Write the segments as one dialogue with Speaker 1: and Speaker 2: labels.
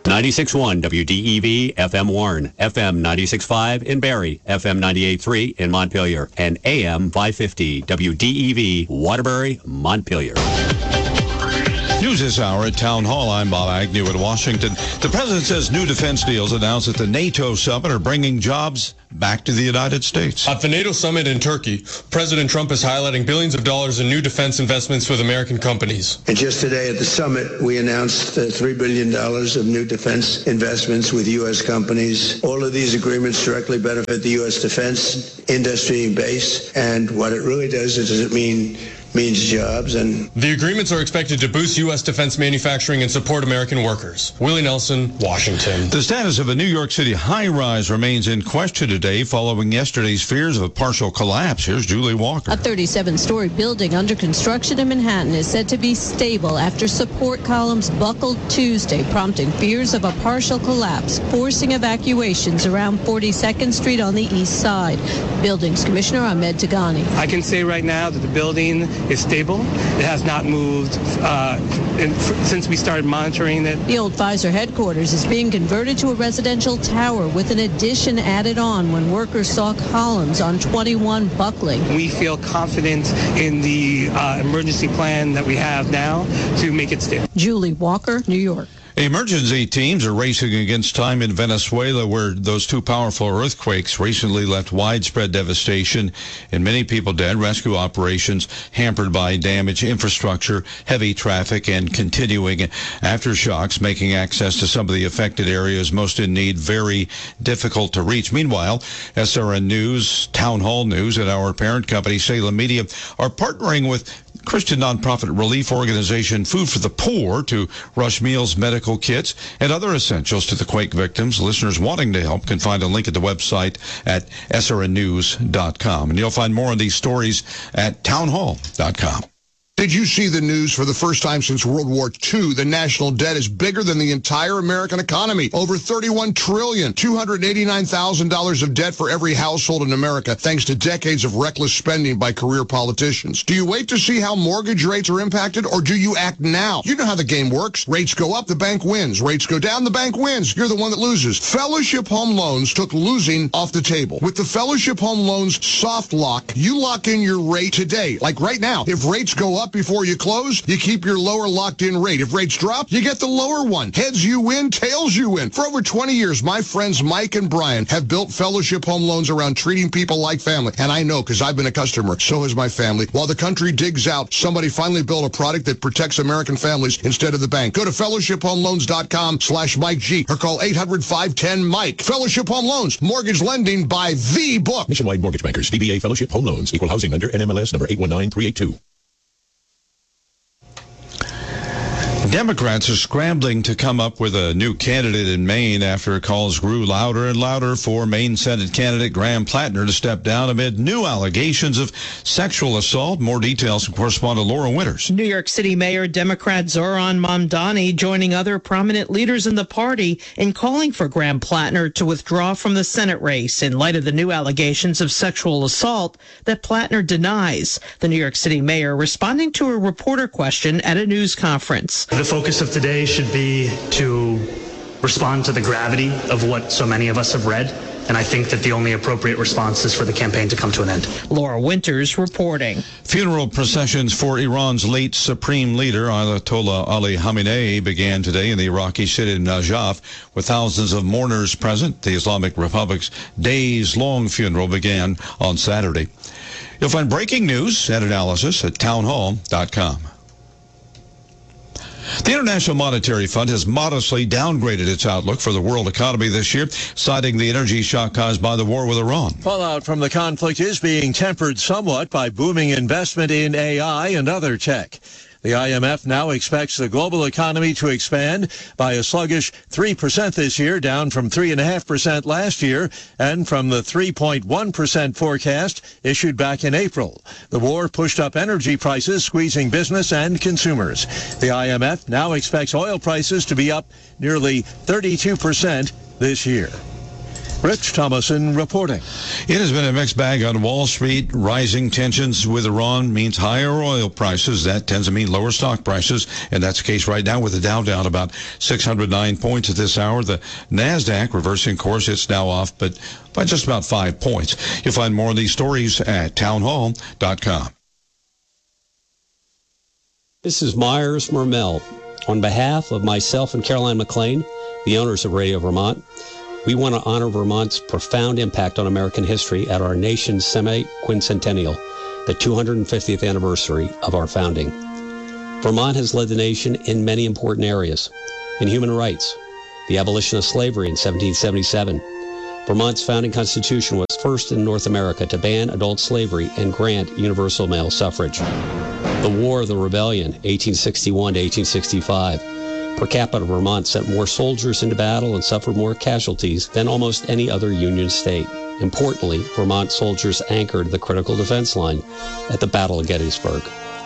Speaker 1: 96.1 WDEV FM Warren, FM 96.5 in Barrie, FM 98.3 in Montpelier, and AM 550 WDEV Waterbury, Montpelier.
Speaker 2: News this hour at Town Hall. I'm Bob Agnew in Washington. The president says new defense deals announced at the NATO summit are bringing jobs back to the United States.
Speaker 3: At the NATO summit in Turkey, President Trump is highlighting billions of dollars in new defense investments with American companies.
Speaker 4: And just today at the summit, we announced $3 billion of new defense investments with U.S. companies. All of these agreements directly benefit the U.S. defense industry base. And what it really does is it means jobs. And
Speaker 3: the agreements are expected to boost U.S. defense manufacturing and support American workers. Willie Nelson, Washington.
Speaker 2: The status of a New York City high-rise remains in question today following yesterday's fears of a partial collapse. Here's Julie Walker.
Speaker 5: A 37-story building under construction in Manhattan is said to be stable after support columns buckled Tuesday, prompting fears of a partial collapse, forcing evacuations around 42nd Street on the east side. Buildings Commissioner Ahmed Tagani.
Speaker 6: I can say right now that the building is stable. It has not moved since we started monitoring it.
Speaker 5: The old Pfizer headquarters is being converted to a residential tower with an addition added on when workers saw columns on 21 buckling.
Speaker 6: We feel confident in the emergency plan that we have now to make it stable.
Speaker 5: Julie Walker, New York.
Speaker 2: Emergency teams are racing against time in Venezuela, where those two powerful earthquakes recently left widespread devastation and many people dead. Rescue operations hampered by damaged infrastructure, heavy traffic, and continuing aftershocks, making access to some of the affected areas most in need very difficult to reach. Meanwhile, SRN News, Town Hall News, and our parent company, Salem Media, are partnering with Christian nonprofit relief organization Food for the Poor to rush meals, medical kits, and other essentials to the quake victims. Listeners wanting to help can find a link at the website at srnnews.com. And you'll find more on these stories at townhall.com.
Speaker 7: Did you see the news? For the first time since World War II, the national debt is bigger than the entire American economy. Over $31 trillion, $289,000 of debt for every household in America, thanks to decades of reckless spending by career politicians. Do you wait to see how mortgage rates are impacted, or do you act now? You know how the game works. Rates go up, the bank wins. Rates go down, the bank wins. You're the one that loses. Fellowship Home Loans took losing off the table. With the Fellowship Home Loans soft lock, you lock in your rate today. Like right now, if rates go up before you close, you keep your lower locked-in rate. If rates drop, you get the lower one. Heads you win, tails you win. For over 20 years, my friends Mike and Brian have built Fellowship Home Loans around treating people like family. And I know, because I've been a customer. So has my family. While the country digs out, somebody finally built a product that protects American families instead of the bank. Go to fellowshiphomeloans.com/Mike G or call 800-510-MIKE. Fellowship Home Loans. Mortgage lending by the book.
Speaker 8: Nationwide Mortgage Bankers. DBA Fellowship Home Loans. Equal housing lender. NMLS number 819382.
Speaker 2: Democrats are scrambling to come up with a new candidate in Maine after calls grew louder and louder for Maine Senate candidate Graham Plattner to step down amid new allegations of sexual assault. More details from correspondent Laura Winters.
Speaker 9: New York City Mayor Democrat Zoran Mamdani joining other prominent leaders in the party in calling for Graham Plattner to withdraw from the Senate race in light of the new allegations of sexual assault that Plattner denies. The New York City mayor responding to a reporter question at a news conference.
Speaker 10: The focus of today should be to respond to the gravity of what so many of us have read, and I think that the only appropriate response is for the campaign to come to an end.
Speaker 9: Laura Winters reporting.
Speaker 2: Funeral processions for Iran's late supreme leader, Ayatollah Ali Khamenei, began today in the Iraqi city of Najaf, with thousands of mourners present. The Islamic Republic's days-long funeral began on Saturday. You'll find breaking news and analysis at townhall.com. The International Monetary Fund has modestly downgraded its outlook for the world economy this year, citing the energy shock caused by the war with Iran.
Speaker 11: Fallout from the conflict is being tempered somewhat by booming investment in AI and other tech. The IMF now expects the global economy to expand by a sluggish 3% this year, down from 3.5% last year and from the 3.1% forecast issued back in April. The war pushed up energy prices, squeezing business and consumers. The IMF now expects oil prices to be up nearly 32% this year. Rich Thomason reporting.
Speaker 2: It has been a mixed bag on Wall Street. Rising tensions with Iran means higher oil prices. That tends to mean lower stock prices, and that's the case right now with the Dow down about 609 points at this hour. The NASDAQ reversing course. It's now off, but by just about 5 points. You'll find more of these stories at townhall.com.
Speaker 1: This is Myers Mermel. On behalf of myself and Caroline McLean, the owners of Radio Vermont, we want to honor Vermont's profound impact on American history at our nation's semi-quincentennial, the 250th anniversary of our founding. Vermont has led the nation in many important areas. In human rights, the abolition of slavery in 1777. Vermont's founding constitution was first in North America to ban adult slavery and grant universal male suffrage. The War of the Rebellion, 1861 to 1865. Per capita, Vermont sent more soldiers into battle and suffered more casualties than almost any other Union state. Importantly, Vermont soldiers anchored the critical defense line at the Battle of Gettysburg.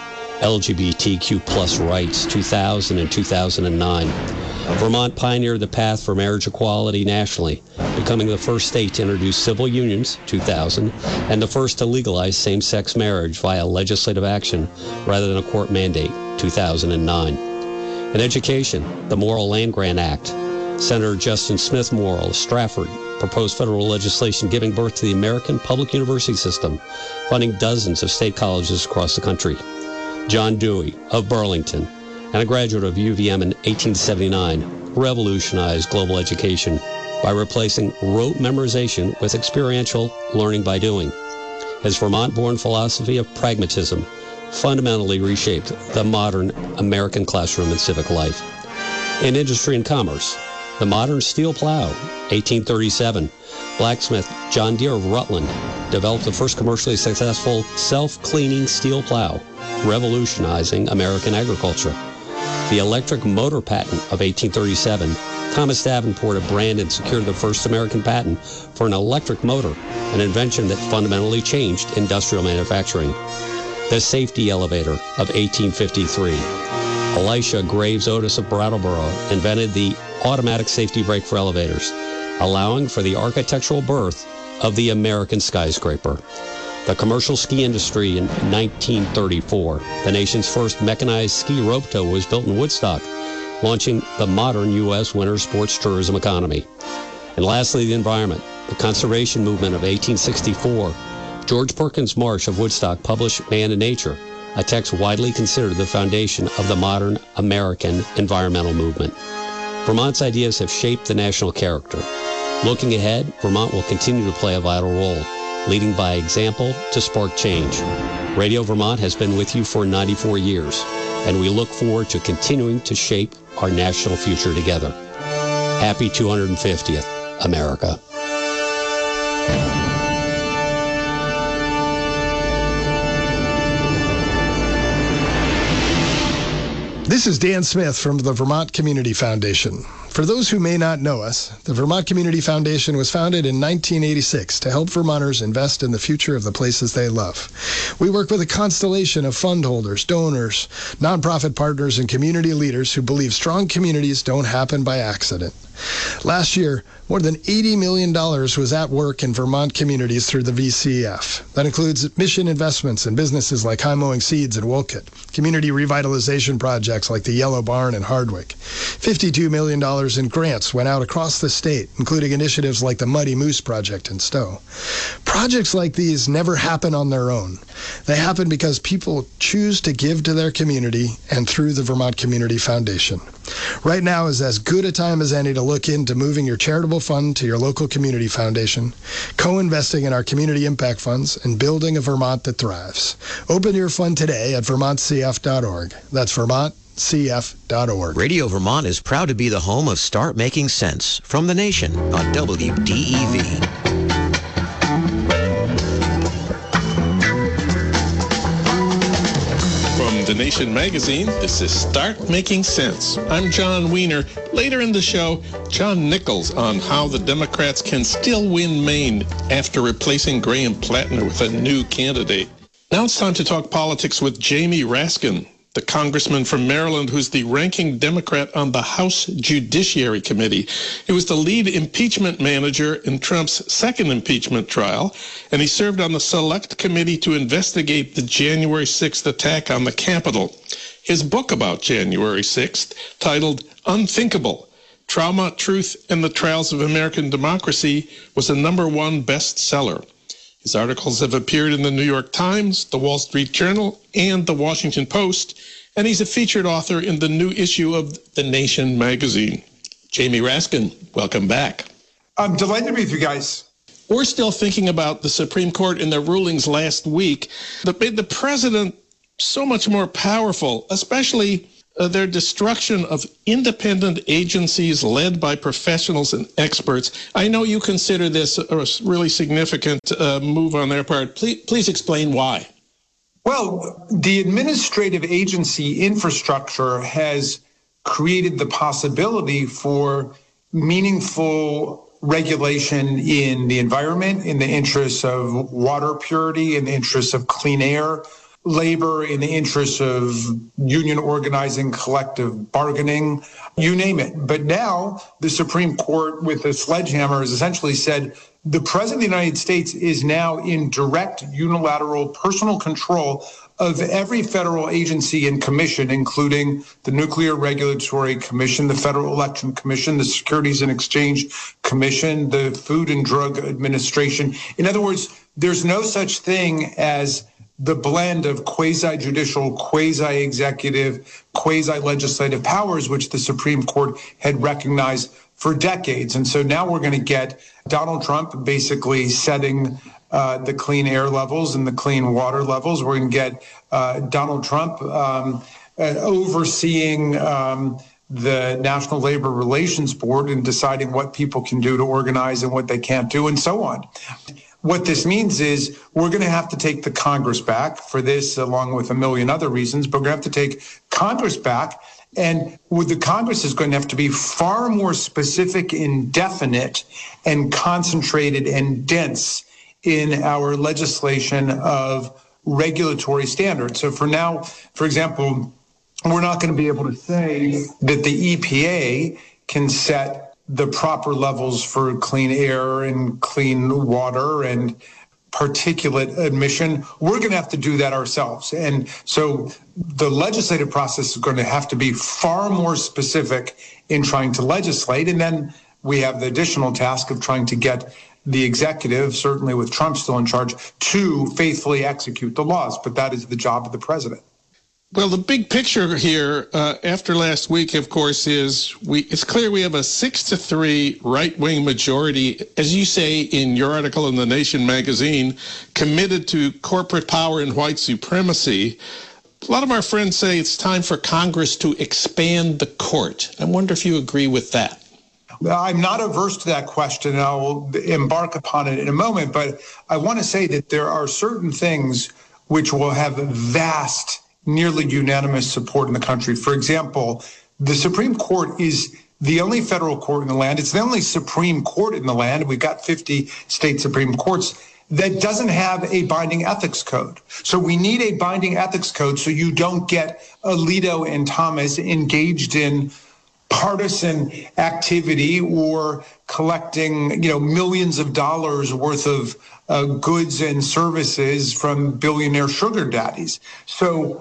Speaker 1: LGBTQ plus rights, 2000 and 2009. Vermont pioneered the path for marriage equality nationally, becoming the first state to introduce civil unions, 2000, and the first to legalize same-sex marriage via legislative action rather than a court mandate, 2009. In education, the Morrill Land-Grant Act. Senator Justin Smith Morrill of Stratford proposed federal legislation giving birth to the American public university system, funding dozens of state colleges across the country. John Dewey of Burlington, and a graduate of UVM in 1879, revolutionized global education by replacing rote memorization with experiential learning by doing. His Vermont-born philosophy of pragmatism fundamentally reshaped the modern American classroom and civic life. In industry and commerce, the modern steel plow, 1837, blacksmith John Deere of Rutland developed the first commercially successful self-cleaning steel plow, revolutionizing American agriculture. The electric motor patent of 1837, Thomas Davenport of Brandon secured the first American patent for an electric motor, an invention that fundamentally changed industrial manufacturing. The safety elevator of 1853. Elisha Graves Otis of Brattleboro invented the automatic safety brake for elevators, allowing for the architectural birth of the American skyscraper. The commercial ski industry in 1934. The nation's first mechanized ski rope tow was built in Woodstock, launching the modern U.S. winter sports tourism economy. And lastly, the environment. The conservation movement of 1864. George Perkins Marsh of Woodstock published Man and Nature, a text widely considered the foundation of the modern American environmental movement. Vermont's ideas have shaped the national character. Looking ahead, Vermont will continue to play a vital role, leading by example to spark change. Radio Vermont has been with you for 94 years, and we look forward to continuing to shape our national future together. Happy 250th, America.
Speaker 12: This is Dan Smith from the Vermont Community Foundation. For those who may not know us, the Vermont Community Foundation was founded in 1986 to help Vermonters invest in the future of the places they love. We work with a constellation of fund holders, donors, nonprofit partners, and community leaders who believe strong communities don't happen by accident. Last year, more than $80 million was at work in Vermont communities through the VCF. That includes mission investments in businesses like High Mowing Seeds in Wolcott, community revitalization projects like the Yellow Barn in Hardwick. $52 million in grants went out across the state, including initiatives like the Muddy Moose Project in Stowe. Projects like these never happen on their own. They happen because people choose to give to their community and through the Vermont Community Foundation. Right now is as good a time as any to look into moving your charitable fund to your local community foundation, co-investing in our community impact funds, and building a Vermont that thrives. Open your fund today at vermontcf.org. That's vermontcf.org.
Speaker 13: Radio Vermont is proud to be the home of Start Making Sense from the nation on WDEV.
Speaker 14: The Nation magazine, this is Start Making Sense. I'm John Wiener. Later in the show, John Nichols on how the Democrats can still win Maine after replacing Graham Plattner with a new candidate. Now it's time to talk politics with Jamie Raskin. the congressman from Maryland who's the ranking Democrat on the House Judiciary Committee. He was the lead impeachment manager in Trump's second impeachment trial, and he served on the Select Committee to investigate the January 6th attack on the Capitol. His book about January 6th, titled Unthinkable: Trauma, Truth, and the Trials of American Democracy, was a #1 bestseller. His articles have appeared in the New York Times, the Wall Street Journal, and the Washington Post, and he's a featured author in the new issue of The Nation magazine. Jamie Raskin, welcome back.
Speaker 15: I'm delighted to be with you guys.
Speaker 14: We're still thinking about the Supreme Court and their rulings last week that made the president so much more powerful, especially their destruction of independent agencies led by professionals and experts. I know you consider this a really significant move on their part. Please explain why.
Speaker 15: Well, the administrative agency infrastructure has created the possibility for meaningful regulation in the environment, in the interests of water purity, in the interests of clean air, labor, in the interests of union organizing, collective bargaining, you name it. But now the Supreme Court with a sledgehammer has essentially said the President of the United States is now in direct unilateral personal control of every federal agency and commission, including the Nuclear Regulatory Commission, the Federal Election Commission, the Securities and Exchange Commission, the Food and Drug Administration. In other words, there's no such thing as the blend of quasi-judicial, quasi-executive, quasi-legislative powers, which the Supreme Court had recognized for decades. And so now we're going to get Donald Trump basically setting the clean air levels and the clean water levels. We're going to get Donald Trump overseeing the National Labor Relations Board and deciding what people can do to organize and what they can't do, and so on. What this means is we're going to have to take the Congress back for this, along with a million other reasons, but we're going to have to take Congress back. And the Congress is going to have to be far more specific and definite and concentrated and dense in our legislation of regulatory standards. So for now, for example, we're not going to be able to say that the EPA can set the proper levels for clean air and clean water and particulate emission. We're going to have to do that ourselves. And so the legislative process is going to have to be far more specific in trying to legislate. And then we have the additional task of trying to get the executive, certainly with Trump still in charge, to faithfully execute the laws. But that is the job of the president.
Speaker 14: Well, the big picture here after last week, of course, is it's clear we have a 6-3 right-wing majority, as you say in your article in The Nation magazine, committed to corporate power and white supremacy. A lot of our friends say it's time for Congress to expand the court. I wonder if you agree with that.
Speaker 15: I'm not averse to that question, and I'll embark upon it in a moment, but I want to say that there are certain things which will have vast, nearly unanimous support in the country. For example, the Supreme Court is the only federal court in the land. It's the only Supreme Court in the land. We've got 50 state Supreme Courts that doesn't have a binding ethics code. So we need a binding ethics code so you don't get Alito and Thomas engaged in partisan activity or collecting, millions of dollars worth of goods and services from billionaire sugar daddies. So,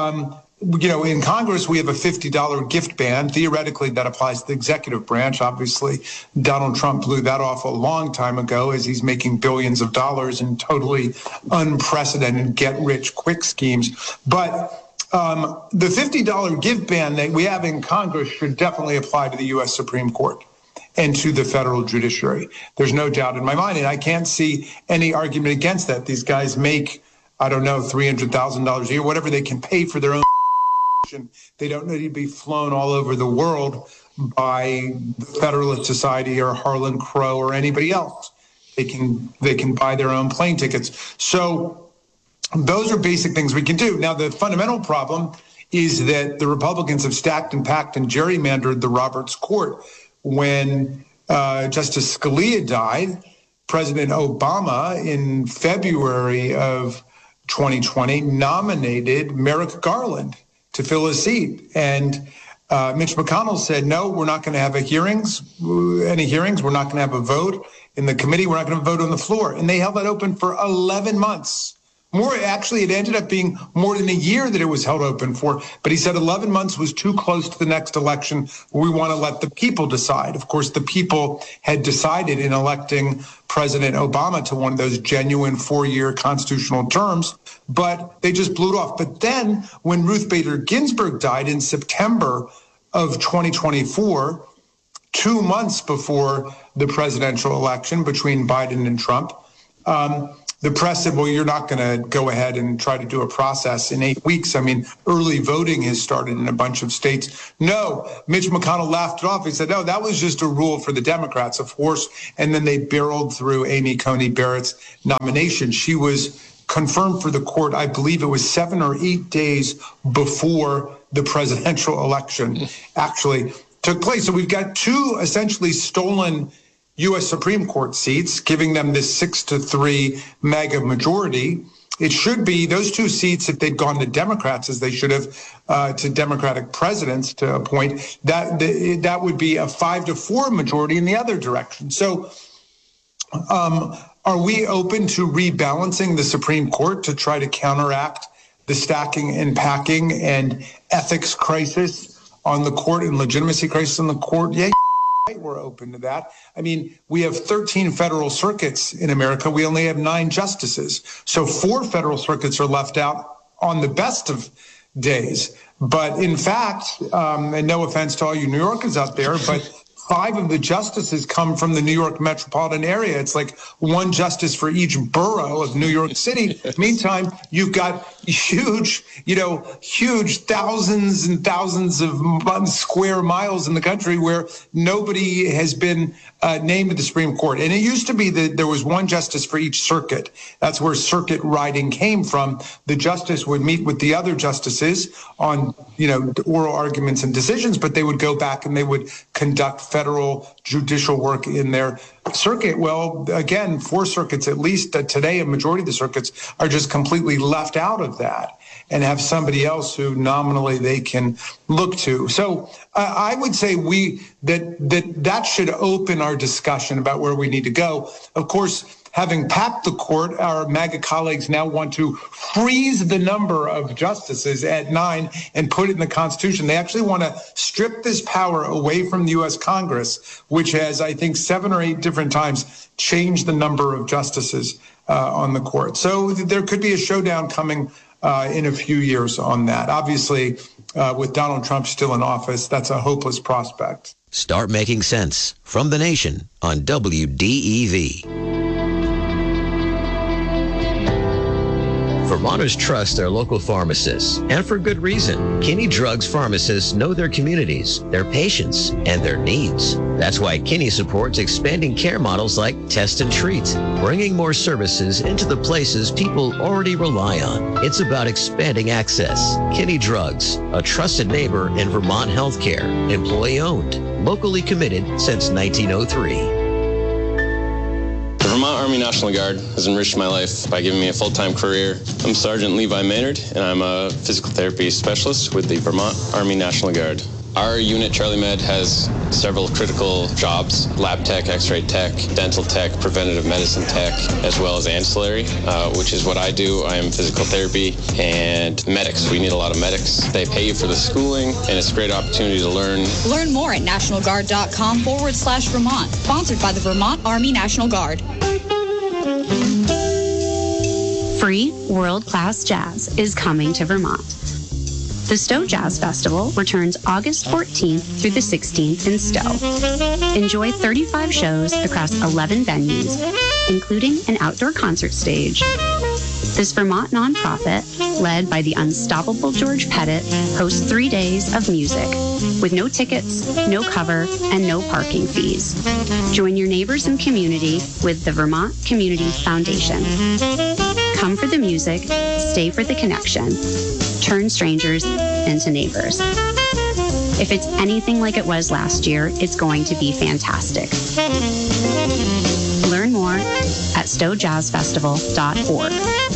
Speaker 15: in Congress, we have a $50 gift ban. Theoretically, that applies to the executive branch. Obviously, Donald Trump blew that off a long time ago as he's making billions of dollars in totally unprecedented get-rich-quick schemes. But the $50 gift ban that we have in Congress should definitely apply to the U.S. Supreme Court and to the federal judiciary. There's no doubt in my mind, and I can't see any argument against that. These guys make, $300,000 a year, whatever they can pay for their own. They don't need to be flown all over the world by the Federalist Society or Harlan Crow or anybody else. They can buy their own plane tickets. So those are basic things we can do. Now, the fundamental problem is that the Republicans have stacked and packed and gerrymandered the Roberts Court. When Justice Scalia died, President Obama in February of 2020 nominated Merrick Garland to fill his seat. And Mitch McConnell said, no, we're not going to have any hearings. We're not going to have a vote in the committee. We're not going to vote on the floor. And they held that open for 11 months. It ended up being more than a year that it was held open for. But he said 11 months was too close to the next election. We want to let the people decide. Of course, the people had decided in electing President Obama to one of those genuine 4-year constitutional terms, but they just blew it off. But then when Ruth Bader Ginsburg died in September of 2024, 2 months before the presidential election between Biden and Trump, the press said, well, you're not going to go ahead and try to do a process in 8 weeks. I mean, early voting has started in a bunch of states. No, Mitch McConnell laughed it off. He said, no, that was just a rule for the Democrats, of course. And then they barreled through Amy Coney Barrett's nomination. She was confirmed for the court, I believe it was 7 or 8 days before the presidential election actually took place. So we've got 2 essentially stolen U.S. Supreme Court seats, giving them this 6-3 MAGA majority. It should be those 2 seats, if they'd gone to Democrats, as they should have, to Democratic presidents to appoint, that would be a 5-4 majority in the other direction. So are we open to rebalancing the Supreme Court to try to counteract the stacking and packing and ethics crisis on the court and legitimacy crisis on the court? Yeah. We're open to that. I mean, we have 13 federal circuits in America. We only have 9 justices. So 4 federal circuits are left out on the best of days. But in fact, and no offense to all you New Yorkers out there, but 5 of the justices come from the New York metropolitan area. It's like 1 justice for each borough of New York City. Meantime, you've got huge thousands and thousands of square miles in the country where nobody has been named to the Supreme Court. And it used to be that there was 1 justice for each circuit. That's where circuit riding came from. The justice would meet with the other justices on, oral arguments and decisions, but they would go back and they would conduct federal judicial work in their circuit. Well, again, 4 circuits, at least today, a majority of the circuits are just completely left out of that and have somebody else who nominally they can look to. So I would say that should open our discussion about where we need to go. Of course, having packed the court, our MAGA colleagues now want to freeze the number of justices at 9 and put it in the Constitution. They actually want to strip this power away from the U.S. Congress, which has, I think, 7 or 8 different times changed the number of justices on the court. So there could be a showdown coming in a few years on that. Obviously, with Donald Trump still in office, that's a hopeless prospect.
Speaker 13: Start making sense from The Nation on WDEV. Vermonters trust their local pharmacists, and for good reason. Kinney Drugs pharmacists know their communities, their patients, and their needs. That's why Kinney supports expanding care models like Test and Treat, bringing more services into the places people already rely on. It's about expanding access. Kinney Drugs, a trusted neighbor in Vermont healthcare, employee-owned, locally committed since 1903.
Speaker 16: The Vermont Army National Guard has enriched my life by giving me a full-time career. I'm Sergeant Levi Maynard, and I'm a physical therapy specialist with the Vermont Army National Guard. Our unit, Charlie Med, has several critical jobs: lab tech, x-ray tech, dental tech, preventative medicine tech, as well as ancillary, which is what I do. I am physical therapy and medics. We need a lot of medics. They pay you for the schooling, and it's a great opportunity to learn.
Speaker 17: Learn more at nationalguard.com/Vermont. Sponsored by the Vermont Army National Guard.
Speaker 18: Free world-class jazz is coming to Vermont. The Stowe Jazz Festival returns August 14th through the 16th in Stowe. Enjoy 35 shows across 11 venues, including an outdoor concert stage. This Vermont nonprofit, led by the unstoppable George Pettit, hosts 3 days of music with no tickets, no cover, and no parking fees. Join your neighbors and community with the Vermont Community Foundation. Come for the music, stay for the connection. Turn strangers into neighbors. If it's anything like it was last year, it's going to be fantastic. Learn more at stowejazzfestival.org.